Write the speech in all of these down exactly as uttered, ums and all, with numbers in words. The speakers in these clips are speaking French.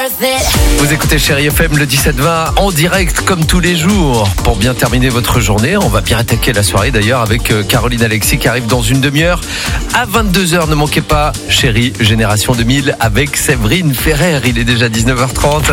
Vous écoutez Chérie F M le dix-sept vingt en direct comme tous les jours. Pour bien terminer votre journée, on va bien attaquer la soirée d'ailleurs avec Caroline Alexis qui arrive dans une demi-heure. À vingt-deux heures, ne manquez pas Chérie Génération deux mille avec Séverine Ferrer. Il est déjà dix-neuf heures trente.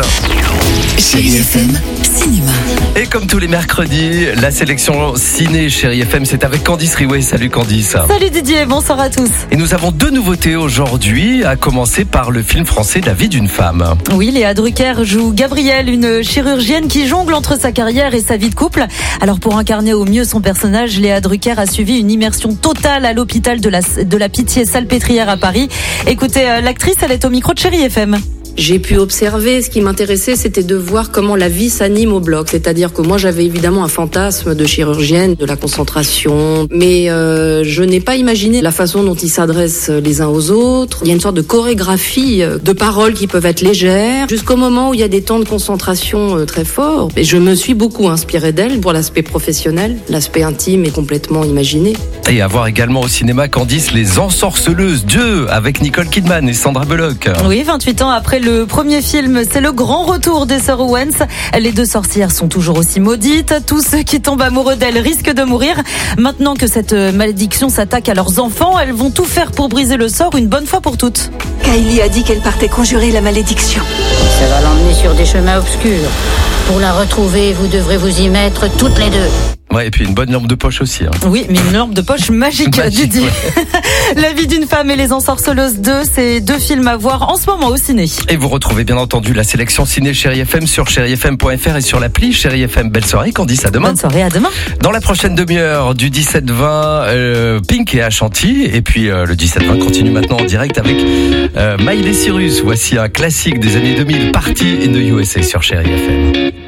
Chérie F M, cinéma. Et comme tous les mercredis, la sélection ciné Chérie F M, c'est avec Candice Riouet. Salut Candice. Salut Didier, bonsoir à tous. Et nous avons deux nouveautés aujourd'hui, à commencer par le film français La vie d'une femme. Oui, Léa Drucker joue Gabrielle, une chirurgienne qui jongle entre sa carrière et sa vie de couple. Alors pour incarner au mieux son personnage, Léa Drucker a suivi une immersion totale à l'hôpital de la, de la Pitié-Salpêtrière à Paris. Écoutez, l'actrice, elle est au micro de Chérie F M. J'ai pu observer, ce qui m'intéressait, c'était de voir comment la vie s'anime au bloc. C'est-à-dire que moi, j'avais évidemment un fantasme de chirurgienne, de la concentration, mais euh, je n'ai pas imaginé la façon dont ils s'adressent les uns aux autres. Il y a une sorte de chorégraphie de paroles qui peuvent être légères, jusqu'au moment où il y a des temps de concentration très forts. Et je me suis beaucoup inspirée d'elle pour l'aspect professionnel, l'aspect intime et complètement imaginé. Et à voir également au cinéma, Candice, Les Ensorceleuses deux avec Nicole Kidman et Sandra Bullock. Oui, vingt-huit ans après le premier film, c'est le grand retour des sœurs Owens. Les deux sorcières sont toujours aussi maudites. Tous ceux qui tombent amoureux d'elles risquent de mourir. Maintenant que cette malédiction s'attaque à leurs enfants, elles vont tout faire pour briser le sort une bonne fois pour toutes. Kylie a dit qu'elle partait conjurer la malédiction. Ça va l'emmener sur des chemins obscurs. Pour la retrouver, vous devrez vous y mettre toutes les deux. Ouais, et puis une bonne lampe de poche aussi. Hein. Oui, mais une lampe de poche magique, magique Didier. Ouais. La vie d'une femme et Les Ensorceleuses deux, c'est deux films à voir en ce moment au ciné. Et vous retrouvez bien entendu la sélection ciné Chérie F M sur chérie f m point f r et sur l'appli Chérie F M. Belle soirée, Candice, à demain. Bonne soirée, à demain. Dans la prochaine demi-heure du dix-sept vingt, euh, Pink et Ashanti. Et puis euh, le dix-sept vingt continue maintenant en direct avec euh, Miley Cyrus. Voici un classique des années deux mille, Party in the U S A sur Chérie F M.